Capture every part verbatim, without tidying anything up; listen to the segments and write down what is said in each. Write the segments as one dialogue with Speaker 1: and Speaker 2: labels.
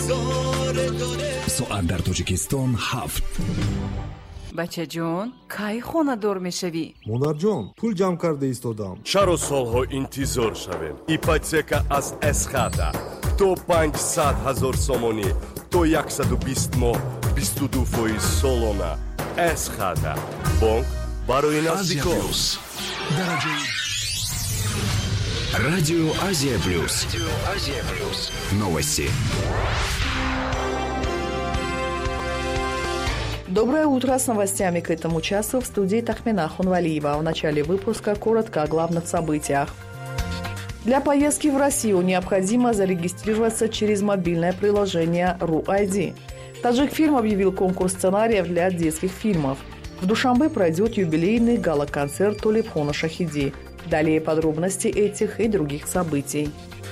Speaker 1: ساعت در تاجیکستان هفت.
Speaker 2: بچه جون کی خونه دور میشوی؟
Speaker 3: مادر جان پول جمع کرده ایستادم.
Speaker 4: چرا سالها انتظار شویم؟ ایپاتека از اسخاتا تو پانصد هزار سومونی تو صد و بیست ماه بیست و دو فایز سالانه. اسخاتا بانک برای نزدیکان.
Speaker 1: درجه Радио Азия Плюс. Новости.
Speaker 5: Доброе утро, с новостями к этому часу в студии Тахмина Хунвалиева. В начале выпуска коротко о главных событиях. Для поездки в Россию необходимо зарегистрироваться через мобильное приложение ру ай ди. Таджикфильм объявил конкурс сценариев для детских фильмов. В Душанбе пройдет юбилейный гала-концерт Толипхона Шахиди. Далее подробности этих и других событий.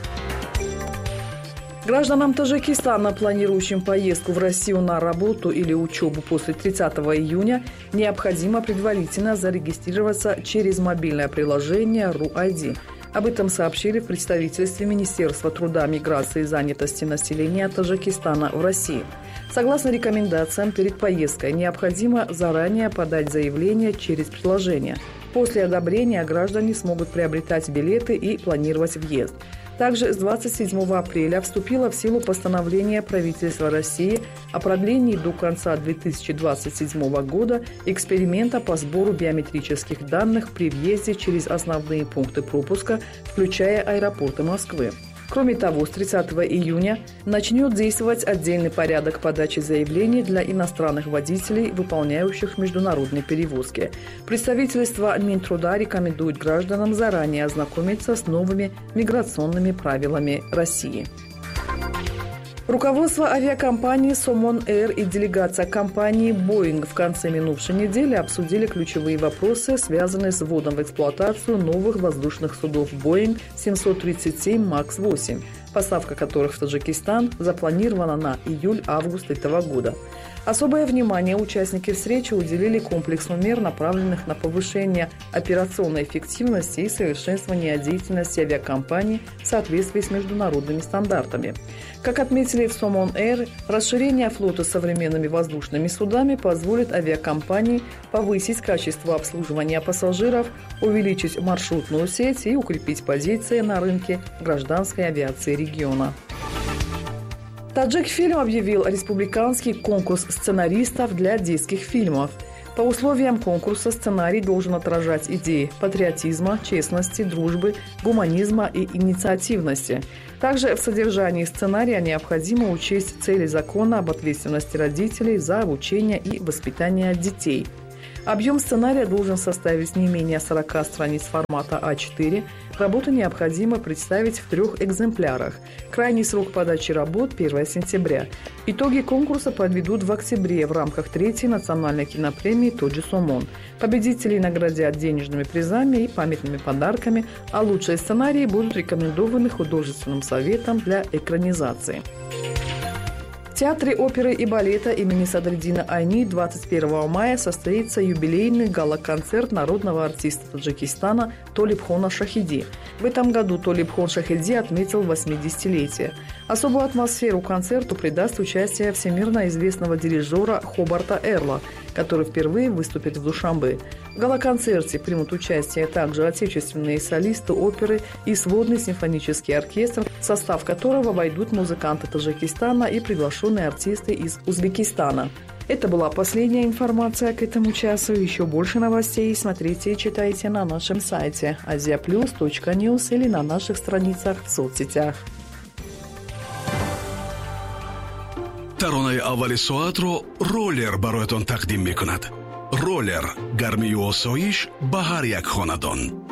Speaker 5: Гражданам Таджикистана, планирующим поездку в Россию на работу или учебу после тридцатого июня, необходимо предварительно зарегистрироваться через мобильное приложение ру ай ди. Об этом сообщили в представительстве Министерства труда, миграции и занятости населения Таджикистана в России. Согласно рекомендациям, перед поездкой необходимо заранее подать заявление через приложение. После одобрения граждане смогут приобретать билеты и планировать въезд. Также с двадцать седьмого апреля вступило в силу постановление правительства России о продлении до конца две тысячи двадцать седьмого года эксперимента по сбору биометрических данных при въезде через основные пункты пропуска, включая аэропорты Москвы. Кроме того, с тридцатого июня начнет действовать отдельный порядок подачи заявлений для иностранных водителей, выполняющих международные перевозки. Представительство Минтруда рекомендует гражданам заранее ознакомиться с новыми миграционными правилами России. Руководство авиакомпании Somon Air и делегация компании Boeing в конце минувшей недели обсудили ключевые вопросы, связанные с вводом в эксплуатацию новых воздушных судов Boeing семьсот тридцать семь макс восемь, поставка которых в Таджикистан запланирована на июль-август этого года. Особое внимание участники встречи уделили комплексу мер, направленных на повышение операционной эффективности и совершенствование деятельности авиакомпаний в соответствии с международными стандартами. Как отметили в Somon Air, расширение флота современными воздушными судами позволит авиакомпании повысить качество обслуживания пассажиров, увеличить маршрутную сеть и укрепить позиции на рынке гражданской авиации региона. Таджикфильм объявил республиканский конкурс сценаристов для детских фильмов. По условиям конкурса сценарий должен отражать идеи патриотизма, честности, дружбы, гуманизма и инициативности. Также в содержании сценария необходимо учесть цели закона об ответственности родителей за обучение и воспитание детей. Объем сценария должен составить не менее сорока страниц формата а четыре. Работу необходимо представить в трех экземплярах. Крайний срок подачи работ – первого сентября. Итоги конкурса подведут в октябре в рамках третьей национальной кинопремии «Тоджи Сомон». Победителей наградят денежными призами и памятными подарками, а лучшие сценарии будут рекомендованы художественным советом для экранизации. В Театре оперы и балета имени Садриддина Айни двадцать первого мая состоится юбилейный гала-концерт народного артиста Таджикистана Толипхона Шахиди. В этом году Толипхон Шахиди отметил восьмидесятилетие. Особую атмосферу концерту придаст участие всемирно известного дирижера Хобарта Эрла, который впервые выступит в Душанбе. В гала-концерте примут участие также отечественные солисты оперы и сводный симфонический оркестр, в состав которого войдут музыканты Таджикистана и приглашенные артисты из Узбекистана. Это была последняя информация к этому часу. Еще больше новостей смотрите и читайте на нашем сайте азия плюс точка ньюс или на наших страницах в соцсетях.
Speaker 6: таронаи аввали соатро роллер бароятон тақдим мекунад. роллер гармию осоиш ба ҳар як хонадон.